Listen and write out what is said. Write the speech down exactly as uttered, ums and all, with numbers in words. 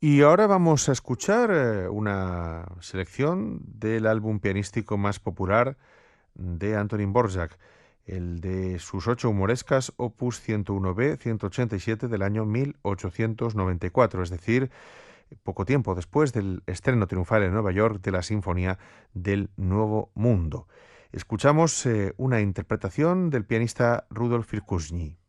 Y ahora vamos a escuchar eh, una selección del álbum pianístico más popular de Antonín Dvořák, el de sus ocho humorescas Opus ciento uno B ciento ochenta y siete del año mil ochocientos noventa y cuatro, es decir, poco tiempo después del estreno triunfal en Nueva York de la Sinfonía del Nuevo Mundo. Escuchamos eh, una interpretación del pianista Rudolf Firkusny.